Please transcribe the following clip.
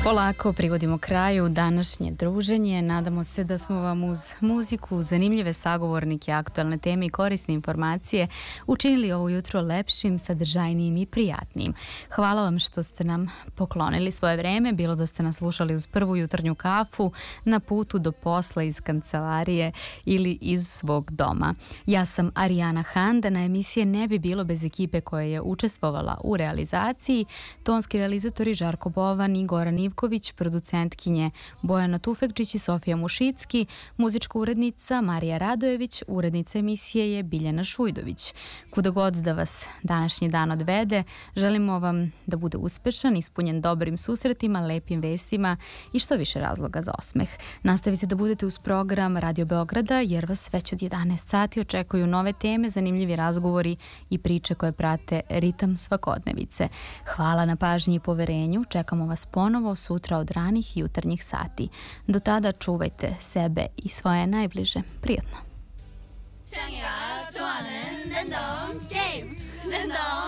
Polako privodimo kraju današnje druženje. Nadamo se da smo vam uz muziku, zanimljive sagovornike, aktualne teme i korisne informacije učinili ovo jutro lepšim, sadržajnijim i prijatnijim. Hvala vam što ste nam poklonili svoje vreme, bilo da ste nas slušali uz prvu jutarnju kafu, na putu do posla iz kancelarije ili iz svog doma. Ja sam Arijana Handa, na emisije ne bi bilo bez ekipe koja je učestvovala u realizaciji, tonski realizatori Žarko Bovan i Goran Ivković, producentkinje Bojana Tufekčić i Sofija Mušicki, muzička urednica Marija Radojević, urednica emisije je Biljana Šujdović. Kuda god da vas današnji dan odvede, želimo vam da bude uspešan, ispunjen dobrim susretima, lepim vestima i što više razloga za osmeh. Nastavite da budete uz program Radio Beograda jer vas već od 11 sati očekuju nove teme, zanimljivi razgovori i priče koje prate ritam svakodnevice. Hvala na pažnji i poverenju, čekamo vas ponovo sutra od ranih jutarnjih sati. Do tada čuvajte sebe i svoje najbliže. Prijatno!